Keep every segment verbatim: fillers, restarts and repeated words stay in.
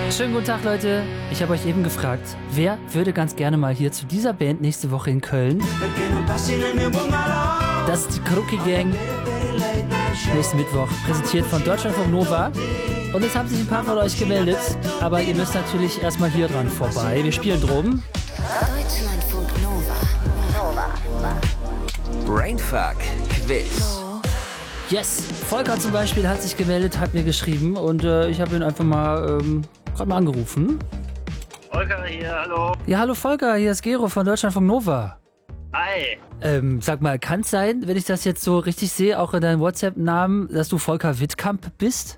Schönen guten Tag, Leute. Ich habe euch eben gefragt, wer würde ganz gerne mal hier zu dieser Band nächste Woche in Köln? Das ist die Kruki Gang. Nächsten Mittwoch, präsentiert von Deutschlandfunk Nova. Und es haben sich ein paar von euch gemeldet, aber ihr müsst natürlich erstmal hier dran vorbei. Wir spielen drum. Deutschlandfunk Nova. Brainfuck Quiz. Yes, Volker zum Beispiel hat sich gemeldet, hat mir geschrieben und äh, ich habe ihn einfach mal ähm, gerade mal angerufen. Volker hier, hallo. Ja, hallo Volker, hier ist Gero von Deutschlandfunk Nova. Hi. Ähm, sag mal, kann es sein, wenn ich das jetzt so richtig sehe, auch in deinem WhatsApp-Namen, dass du Volker Wittkamp bist?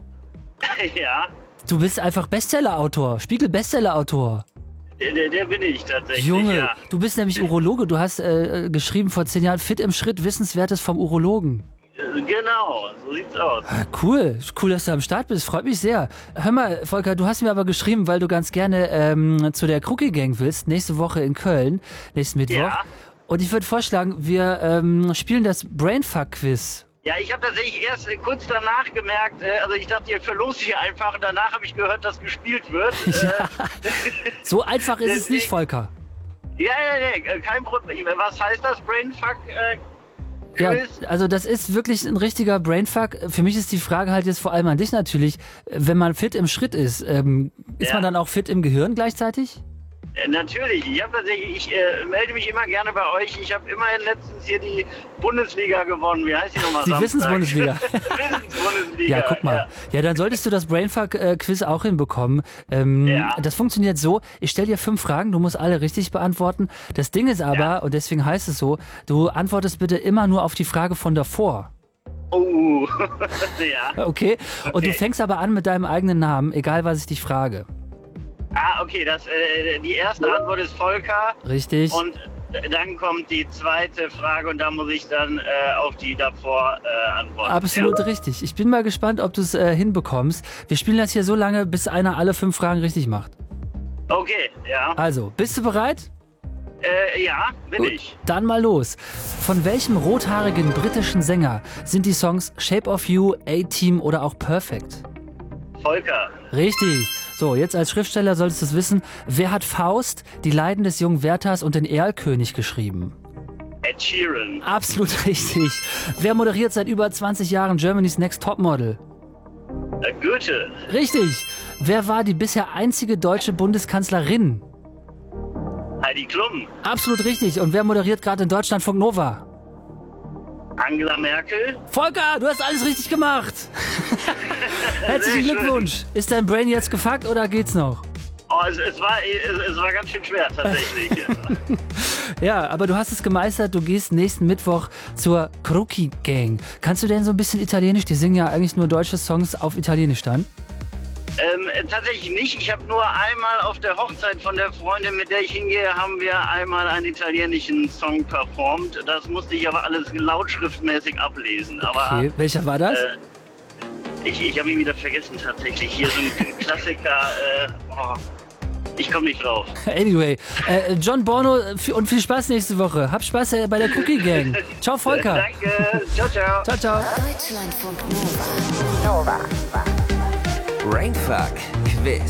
Ja, Du bist einfach Bestseller-Autor, Spiegel-Bestseller-Autor. der, der, der bin ich tatsächlich. Junge, Ja. du bist nämlich Urologe. Du hast äh, geschrieben vor zehn Jahren, Fit im Schritt, Wissenswertes vom Urologen. Äh, Genau, so sieht's aus. Ah, cool, cool, dass du am Start bist. Freut mich sehr. Hör mal, Volker, du hast mir aber geschrieben, weil du ganz gerne ähm, zu der Kruki Gang willst, nächste Woche in Köln, nächsten Mittwoch. Ja. Und ich würde vorschlagen, wir ähm, spielen das Brainfuck-Quiz. Ja, ich habe tatsächlich erst äh, kurz danach gemerkt, äh, also ich dachte, ihr verlost hier einfach und danach habe ich gehört, dass gespielt wird. Ja. So einfach ist es Deswegen- nicht, Volker. Äh, ja, ja, ja, äh, kein Problem. Was heißt das, Brainfuck? Äh, Ja, Quiz? also das ist wirklich ein richtiger Brainfuck. Für mich ist die Frage halt jetzt vor allem an dich natürlich, wenn man fit im Schritt ist, ähm, ist Ja. man dann auch fit im Gehirn gleichzeitig? Äh, natürlich, ich habe tatsächlich, ich äh, melde mich immer gerne bei euch. Ich habe immerhin letztens hier die Bundesliga gewonnen. Wie heißt die nochmal? Die Samstag? Wissensbundesliga. Wissensbundesliga. Ja, guck mal. Ja, dann solltest du das Brainfuck-Quiz auch hinbekommen. Ähm, Ja. Das funktioniert so, ich stelle dir fünf Fragen, du musst alle richtig beantworten. Das Ding ist aber, Ja. und deswegen heißt es so, du antwortest bitte immer nur auf die Frage von davor. Oh, ja. Okay? Und du Okay. fängst aber an mit deinem eigenen Namen, egal was ich dich frage. Ah, okay, das, äh, die erste Antwort ist Volker Richtig? und dann kommt die zweite Frage und da muss ich dann äh, auf die davor äh, antworten. Absolut Ja. richtig. Ich bin mal gespannt, ob du es äh, hinbekommst. Wir spielen das hier so lange, bis einer alle fünf Fragen richtig macht. Okay, ja. Also, bist du bereit? Äh, ja, bin Gut, ich. dann mal los. Von welchem rothaarigen britischen Sänger sind die Songs Shape of You, A-Team oder auch Perfect? Volker. Richtig. So, jetzt als Schriftsteller solltest du es wissen. Wer hat Faust, die Leiden des jungen Werthers und den Erlkönig geschrieben? Ed Sheeran. Absolut richtig. Wer moderiert seit über zwanzig Jahren Germany's Next Topmodel? Äh, Goethe. Richtig. Wer war die bisher einzige deutsche Bundeskanzlerin? Heidi Klum. Absolut richtig. Und wer moderiert gerade in Deutschlandfunk Nova? Angela Merkel. Volker, du hast alles richtig gemacht. Herzlichen Sehr schön. Glückwunsch. Ist dein Brain jetzt gefuckt oder geht's noch? Oh, es, es, war, es, es war ganz schön schwer tatsächlich. Ja, aber du hast es gemeistert. Du gehst nächsten Mittwoch zur Kruki Gang. Kannst du denn so ein bisschen Italienisch? Die singen ja eigentlich nur deutsche Songs auf Italienisch dann. ähm, äh, tatsächlich nicht. Ich habe nur einmal auf der Hochzeit von der Freundin, mit der ich hingehe, haben wir einmal einen italienischen Song performt. Das musste ich aber alles lautschriftmäßig ablesen. Aber Okay, welcher war das? äh, ich, ich habe ihn wieder vergessen tatsächlich. Hier so ein Klassiker. Äh, oh, ich komme nicht drauf. Anyway, äh, John Bono f- und viel Spaß nächste Woche. Hab Spaß äh, bei der Cookie Gang. Ciao, Volker. Danke. Ciao, ciao. Ciao, ciao. Deutschlandfunk Nova. Brainfuck Quiz.